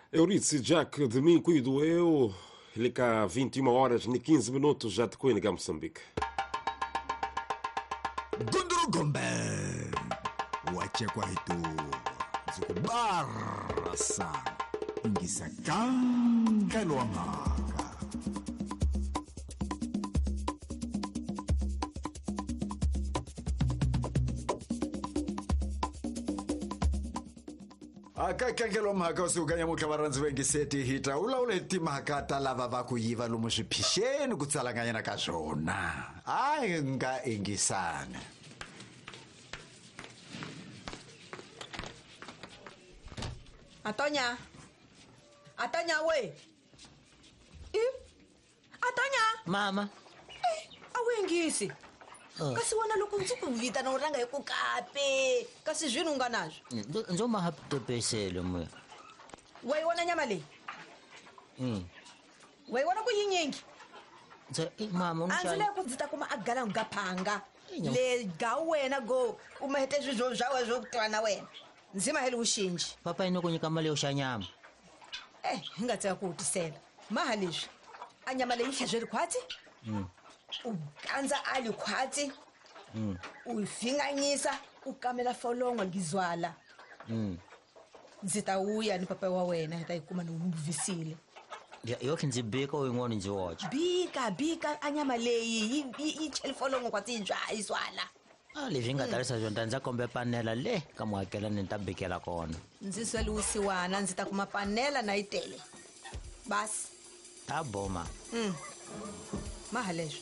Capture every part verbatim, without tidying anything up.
Euridice Jack, de mim cuido eu. Ele cá vinte e uma horas nem quinze minutos já te cuida em Moçambique. Gundurugombe wache kwaito zikubarasa ngisakangalwamaka akakangelwa mhaka usukanya mutlha varanzi vengiseti hita ulaule timhaka ta lava va ku yiva lomu swiphixeni ku tsalanganyana ka swona hayi nga engisane. Atonya, Atonya we, eh, Atonya. Mama. Eh, awe ngisi. Oh. Kasi wana loko ndzi ku vita na uranga hiku kape. Kasi zwini unga nazwo? Ndzo ma haptopeselo mwe. Wei wana nyama leyi? Mm. Wei wana ku yinyingi? Ndzo mama umshaya. Anzile ku dzita kuma agala ngaphanga. Le ga wena go umahete zwizwo zwawe zwo kutwana wena. Nzima heli ushinji. Papa inoko nyika mali yoshanyama. Eh, ngatsaka ku utisela. Maha leswi. Anyama leyi hlazwe rikhwati? Mm. Uganza ali khwati. Mm. Uyivinganyisa ukamela folongo ngizwala. Mm. Nzita uya ni papa wa wena hita ikuma nomvisile. Ya yoki ndzi bika uyin'wana ndzi watch. Bika bika anyama leyi yi cheli folongo kwati njwa izwala. Ah leswi nga tarisa zwona ndza kombe panela le ka muhakela ni ta bikela kona. Ndzi swelusi wana ndzi ta kuma panela na itele. Bas. Ta boma. Mm. Mahalesho.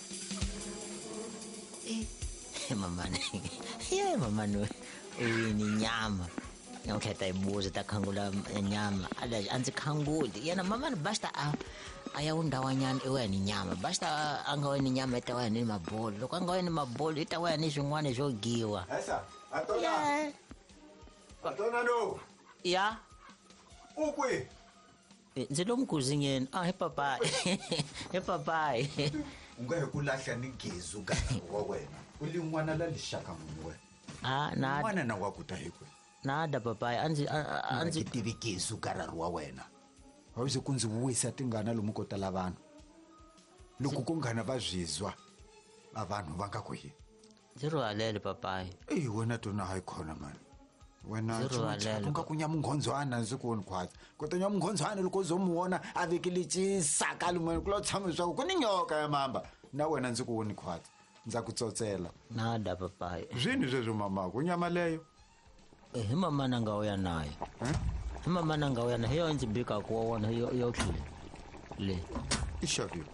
Eh mama ne. Ye mama no. Uyini nyama. Nokhetha ibuze ta khangula nyama. Ala anzi khanguli. Yena mama basta a aya undawanyana ewena inyama. Basta angawena inyama etawa ni mabolo. Loko angawena mabolo itawa ni swin'wana swo giwa. Esa, Atona. Atona no. Ya. Ukwe. Ndzi lo mkuzingeni. Ah he papa. He papa. Unga he kulahla ni gezu ka wa wena. Uli n'wana la lishaka munwe. Ah na. N'wana na wa kuta hekwe. Nada papa anzi anzi tivi gezu ka rari wa wena. Hawuze kunzi wisa tingana lomu kota la vanhu. Loko ku ngana va zwizwa. Avanhu va nga ku yi. Zero alele papa. Eh wena tona hayi khona man. Wena alele. Unga kunya munghondzwana ndzi ku woni khwatsa. Kota nya munghondzwana loko zo muona avekile chisaka lume ku lo tshama swa ku ni nyoka ya mamba. Na wena ndzi ku woni khwatsa. Ndza ku tsotsela. Nada papa. Zwini zwezwo mama ku nyama leyo? Eh mama nanga uya naye. Eh? Mama nanga uya na hiyo ndzi bika ku wona hiyo hiyo khile. Le. Ishaviwa.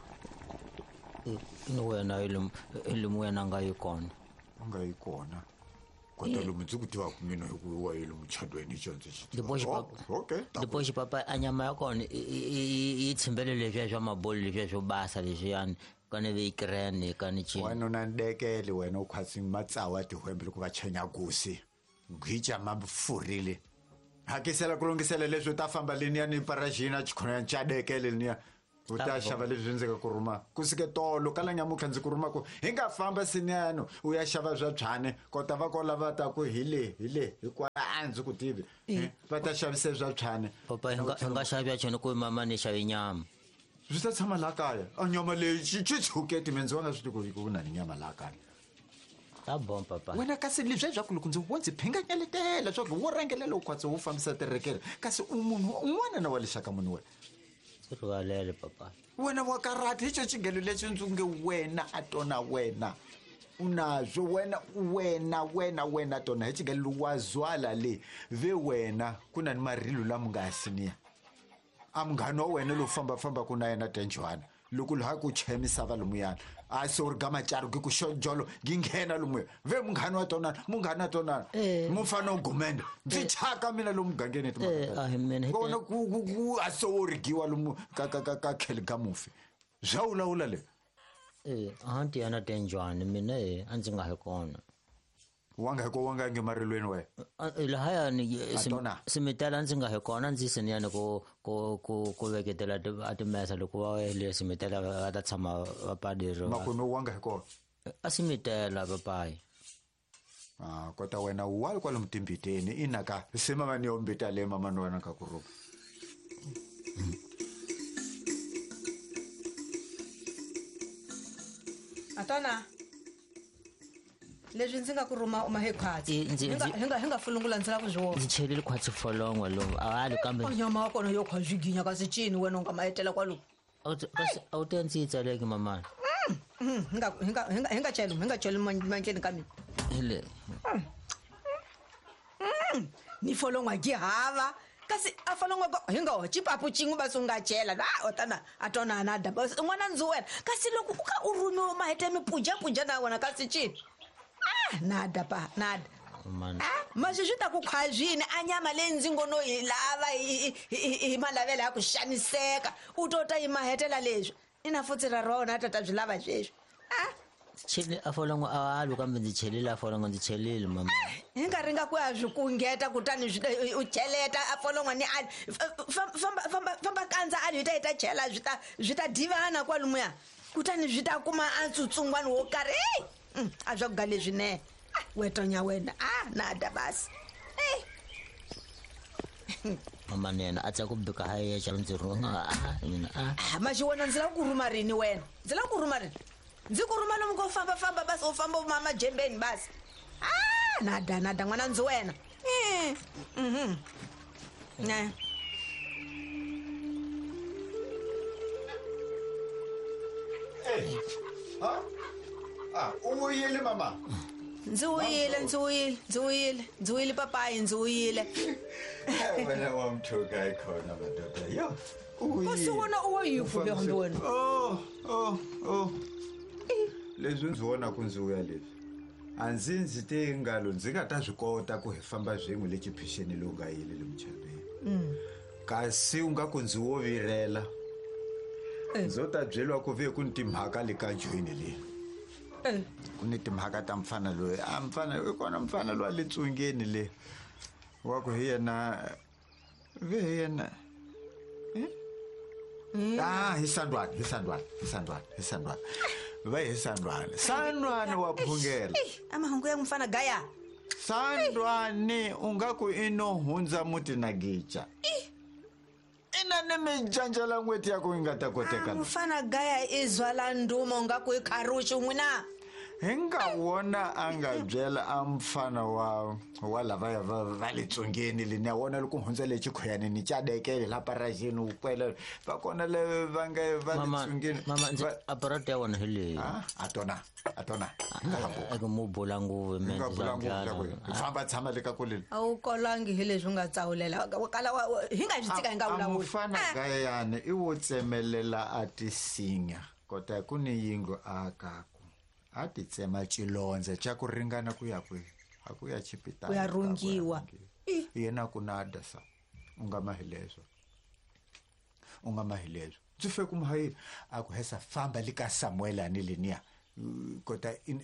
Eh no wena ile ile wena nga yikona. Nga yikona. Kodwa lo mutsu kutiwa ku mina hikuwa ile muchadweni chonze chi. Depois papa. Okay. Depois papa anyama yakona i tsimbele leswi swa mabolo leswi swo basa leswi yani kana ve ikrene kana chi. Wena unandekele wena ukhwatsi matsawa tihwembe ku va chenya gusi. Ngwija mabufurile. Hakisela kulongisela leswi ta famba linia ni parajina chikhona nchadekele linia. Uta shava leswi ndzeka kuruma. Kusike tolo kala nyamuka ndzi kuruma ku hinga famba sinyano uya shava zwa tshane kota va kola va ta ku hile hile hikwa anzi ku tivi. Va ta shavise zwa tshane. Papa hinga hinga shavya chone ku mama ni shavi nyama. Swi ta tshama la kaya. Anyama leyi chi chuketi menzi wanga swi tiku ku na nyama la kaya. Ta bom papa. Wena kasi leswi swa ku loko ndzi wonzi phinga nyeletela swa ku wo rangelela u kwatsa u fambisa terekere kasi umunhu un'wana na wa lexaka munhu we. Sirwalele papa. Wena wa karati hicho chingelo lexi ndzunge wena atona wena. Unazwo wena wena wena wena tona hichi ngelo wazwala le ve wena kuna ni marilo lamu nga asinia. Amngano wena lo famba famba kuna yena tenjwana. Loko lo ha ku chemisa va lumuyana a so ri gama tsaro ke ku shojolo ngingena lumwe ve munghana wa tona munghana tona mufana ugumenda ndzi chaka mina lo mugangeni ti mama ngona ku a so ri giwa lumu ka ka ka kheli gamufi zawula ula le eh auntie ana tenjwana mina eh anzi nga hekona wanga ko wanga nge marilweni we la haya ni simitela ndzi nga hekona ndzi seniyana ko ko ko ko veketela atimesa loko wa le simitela va ta tshama va padiro makuno wanga hekona asimitela papai ah kota wena wa kwa lo mtimbiteni inaka sema mani ombita le mama nona ka kuruba Atona. Leswi ndzi nga ku rhuma uma he khwatsi. Eh, ndzi- ndzi- Hi nga hi nga fulungula ndzi lava ku swi vona. ndzi chelile khwatsi folongwa lomu awali kambe Nyama ya kona yo khwa zwiginya kasi cini wena u nga mahetela kwalomu. a wu ta ndzi yi tsaleki mamani Mm, hi nga hi nga hi nga hi nga cheli hi nga cheli mandleni ka mina. hele Ni folongwa gi hava. Kasi a folongwa go hi nga ho chipapu chin'we ba sunga chela. Ah otana atona na da. N'wana ndzi wena. Kasi loko u ka u rhumiwa mahete mi puja puja na wena kasi cini. Ah nada pa nada. mamani Maswi swi ta ku khwazwini a nyama leyi ndzi ngo no yi lava hi hi malavelo ya ku xaniseka u to ta yi mahetela leswi i na futsi ra rona a ta ta byi lava sweswi a chelile a folongwa awali kambe ndzi chelile a folongwa ndzi chelile mamani hi nkarhi nga ku ya byi kungeta kutani u cheleta a folongwa ni ali famba famba famba kandza ali hi ta yi ta chela byi ta byi ta divana kwalomuya kutani byi ta kuma a tsutsungwani wo karhi hey a bya ku ga leswinene wetonya wena ah nada basi hey mamani yena a tsa ku bika ha yexa ndzi rhunga a mina a ah ma xi wena ndzi lava ku rhuma rini wena ndzi lava ku rhuma rini ndzi ku rhuma lomu ko famba famba basi u famba uma majembeni basi ah nada nada n'wana ndzi wena eh mhm ne Ha? Ah, uyile mama. ndzi wuyile ndzi wuyile ndzi wuyile ndzi wuyile papayi ndzi wuyile Wena wamthuka ikhona madoda. Yo. kasi wona u wa yifu le hambi wena Oh, oh, oh. Leswi ndzi vona ku ndzi uya leswi. A ndzi ndzi te ngalo ndzi nga ta swi kota ku hi famba zwin'we le chiphisheni lowu nga yile le muchabeni. Kasi u nga ku ndzi wo virela. Ndzo ta byelwa ku ve ku ni timhaka le ka joyini leyi. eh Ku ni timhaka ta mfana loyi. A mfana i kona mfana loyi le tsungeni le. Wa ku hi yena ve hi yena. Ah, hi Sandwane, hi Sandwane, hi Sandwane, hi Sandwane. Va hi Sandwane. Sandwane wa phungela. amahungu ya mfana gaya Sandwane unga ku ino hundza muti na gicha. Ina ne mijanjala ngweti yako ingata koteka. mfana gaya izwala ndumo nga ku ikharushi n'wina Hinga wona anga byela amfana wa wa lava va va le tsongeni le ne wona loko hundza le chikhoyani ni chadekele la parajini u kwela va kona le va nga va le mama tsongeni. mama ndzi aparate ya wena hele Ah, atona, atona. eka mo bola nguve me Nga ndzi bula ngopfu njalo. ku famba tshama le ka kulele. a wu kolangi hi leswi u nga tsawulela kala wa- hi nga swi tsika hi nga vulavuli Amufana gayane i wo tsemelela a tisinya kota ku ni yingo aka ku a ti tsema chilonze cha ku ringana ku ya kwe a ku ya chipitana Ku ya rungiwa. yena ku nada sa unga mahilezo unga mahilezo tsufe ku mhayi a ku hesa famba lika Samuel ani linia kota in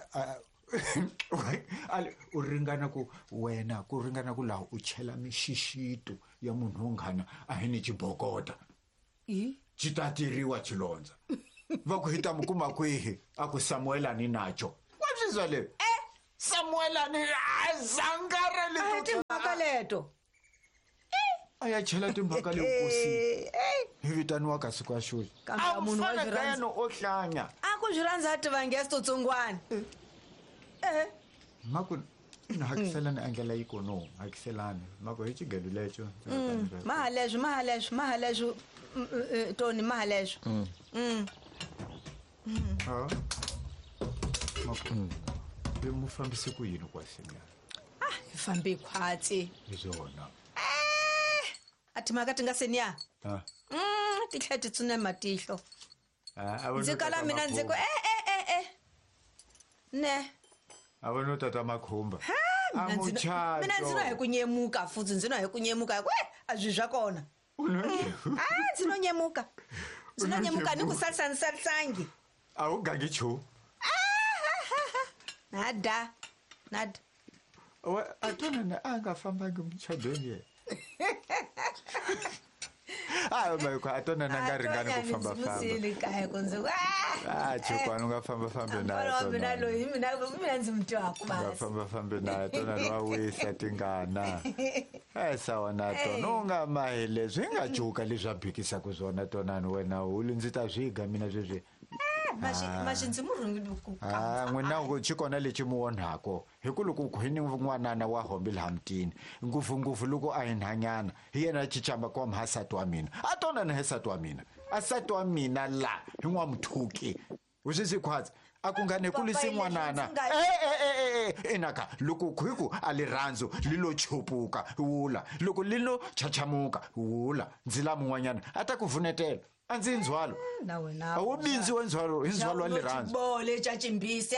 ale u ringana ku wena ku ringana ku la u chela mishishito ya munhu unghana a hi ni chibokota i chitateriwa chilonza va ku hita mukuma kwihi a ku Samuel ani nacho wa swizwa le eh Samuel ani azangara le a hi timhaka leto a ya chela timhaka le nkosi hi vitaniwa ka siku ya xuli Kambe a munhu wa mufana swi rhandza. gayano o hlanya a ku swi rhandza tivange switsotsongwana eh maku ina hakiselani angela ikonomi hakiselani maku hi chigelu lecho maha leswi maha leswi maha leswi mm, eh, toni maha leswi mm ha maku le mufambisi ku yini kwa senya ah hi fambi khwatsi izona a timhaka ti nga seniya ha mm ti tlhe ti tsune matihlo a ndzi kala mina ndzi ku eh eh eh eh ne avona tata makhumba mina ndzi- Amuchato. mina ndzi no hi ku nyemuka futhi ndzi no hi ku nyemuka hi ku eh a swi swa kona ah ndzi no nyemuka ndzi no nyemuka ni ku salisani salisangi a wu gangi chu nada nada atona na anga fambangi muchadweni ye hayi mayikho atona nangaringani kufamba famba musili kaya kunze ah chukwana ungafamba famba naye mina lo mina mina nzimntu wakho basi ungafamba famba naye atona lwawisa tingana eh sawa nato nongamahele zwingajuka lizwabhikisa kuzona tonani wena uli ndzi ta zwiga mina zwezwe mashi mashi ndzi murhungi ku ah n'wina ku chikona lexi mu onhako hi ku loko khwini n'wanana wa hombi lahamtini nguvunguvu loko a hinhanyana hi yena chichamba kwa mhasati wa mina a tona na hasati wa mina asati wa mina la hi n'wamthuki usisi khwatsi a ku nga ne kulisi n'wanana eh eh eh enaka loko khwiku a li rhandzu lilo chupuka wula loko lino chachamuka wula ndzila mun'wanyana a ta ku vunetela a ndzi ndzwalo na wena awubinzi wenzwalo inzwalo aliranzi bole chachimbisi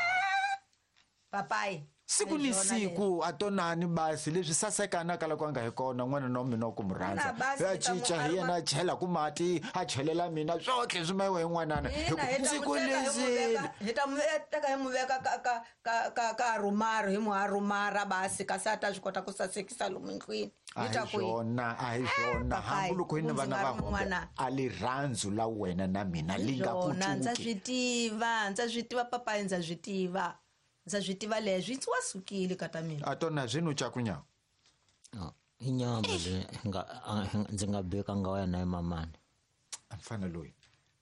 papai siku ni siku atonani basi leswi sasekanaka la kwanga hi kona n'wana no mina ku murhandza ya chicha hi yena chela ku mati a chelela mina swotle swimewe hi n'wanana siku lezi hita mu teka hi mu veka ka ka ka ka ka rumaro hi mu harumara basi ka sata swi kota ku sasekisa lomu ndlwini hita ku yona a hi swona hambulo ku hina vana va hombe a li rhandzu la wena na mina linga ku tsuki ndza swi tiva ndza swi tiva papa ndza swi tiva ndza swi tiva leswi ndzi wasukile kata mina atona zwinu cha kunyama inyama le nga ndzi nga beka nga wena na mamani amfana loyi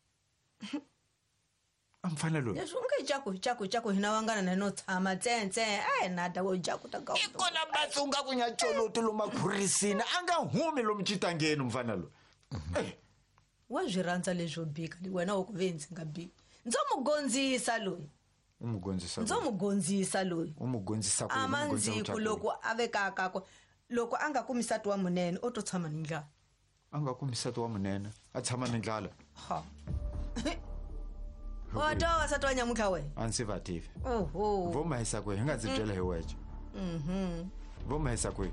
amfana loyi leswi unge jako jako jako hina wangana na no tshama tsentse ai nada wo jako ta gawu ikona batsunga kunya choloto lo makhurisina anga humi lo mchitangeni mfana lo eh wa zvirandza leswo bika wena wo ku venzi nga bika ndzo mugondzisa loyi umugondzisa ndzo mugondzisa loyi umugondzisa ku amanzi ku loko aveka kako loko anga kumisati wa munene o to tshama ndlala anga kumisati wa munene a tshama ndlala ha wa to wasati wa nyamuka we ansivativi oho voma hisa ku hinga dzibyela hi weche mhm voma hisa ku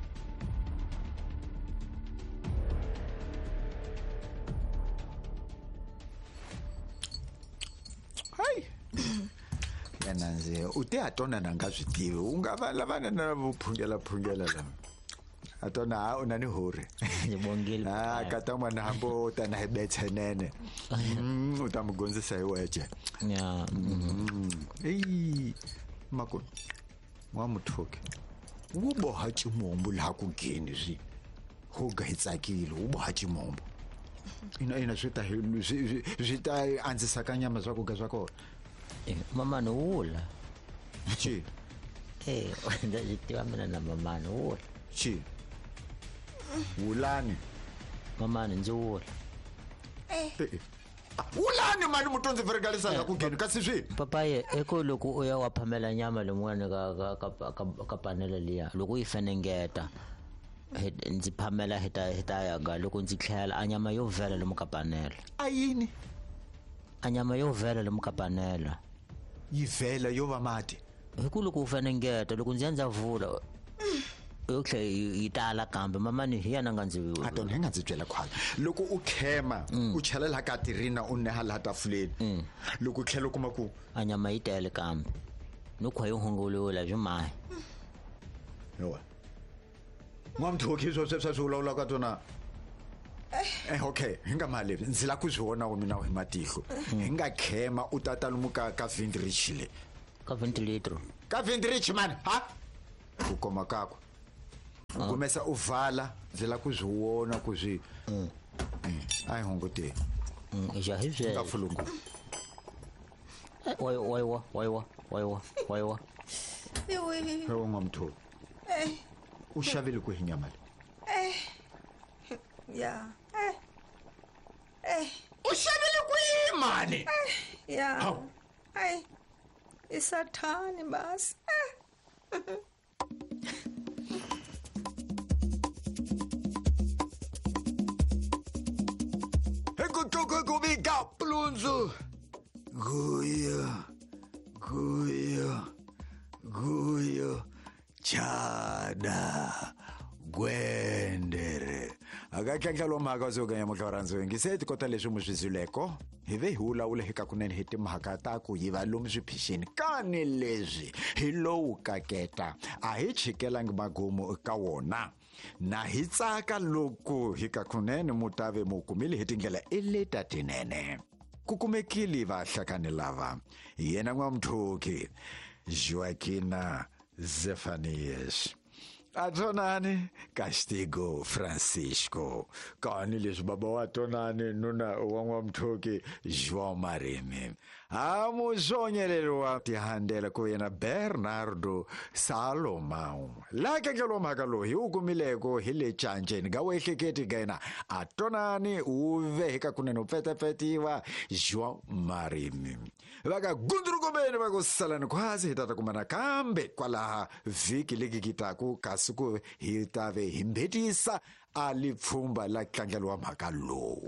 hai yana nje uti atona nanga switivi ungava lavana na vuphungela phungela la atona unani hore ngibongile ah kata mwana hambo tana hebethenene mm utamugonzisa iweje ya eh mako wa muthoke ubo hachi mombo la ku geni zwi ho ga hitsakile ubo hachi mombo ina ina swita swita anzisa kanyama zwa ku ga zwa ko mama no wula chi eh nda jitiva mina na mama no wula chi wulani mama ndzi wula eh wulani mani mutonzi vergalisa za ku geni kasi swi papa ye eko loko u ya wa phamela nyama lemwana ka ka ka panela liya loko yi fenengeta ndzi phamela hita hita ya ga loko ndzi tlhela anyama yo vela lomu ka panela ayini anyama yo vela lomu ka panela yi vela yo va mati hiku loko u fenengeta loko ndzi ndza vula okay yitala kambe mama ni hiya nanga ndzi atona hinga ndzi byela khwala loko u khema u chelela ka tirina u neha la tafuleni loko tlhelo kuma ku anyama yi tele kambe no khwa yo hongolola jumai yo mwamthoki zo sweswa swula ula ka tona eh okay hinga mali ndzi la ku zwona u mina hi matihlo hinga khema u tata lumuka ka vintrich le ka ventilator ka vintrich man ha ku koma kako kumesa uvala ndlela ku zwiwona ku zwi ai hongote ja hivyo ngafulungu wai wai wa wai wa wai wa wai wa ewe hewo ngomtho eh ushavile ku hinyama eh ya eh eh ushavile ku imani ya ai isathani basi Toko kubika plunzu guya guya guya chada gwendere akakhenhla lo mhaka zoganya muhlawarandzo ngiseti kota leswi mu swizileko hi ve hi wulawula hi ka kunene hi timhaka ta ku yiva lomu swiphixini kani leswi hi lowu kaketa a hi chikelangi magumu eka wona na hi tsaka loko hi ka kunene mutave mu kumile hi tindlela eleta tinene. Ku kumekile vahlakani lava yena N'wamthuki Joaquina Zephanias, Atonani Castigo Francisco, kani leswi baba wa Tonani nuna wa N'wamthuki João Marimi, amuzonyeleriwa tihandela ku yena Bernardo Salomão. Lake ngelo mhaka loyi u kumileko hi le canjeni ga wehleketi ga yena Atonani uve hi ka kunene u pfetepfetiwa João Marimi. Vaka gundurugobeni va ku salani khwasi hi tata kumana kambe kwalaha vhiki leki kitaku kasi ku hi tave hi mbhetisa ali pfhumba la tlangeliwa mhaka lowu.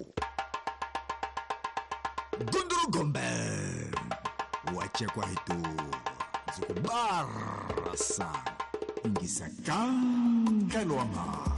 Gundurugombe wa chekwa hi tu ndzi ku barasa ingisa tlangeliwa mhaka.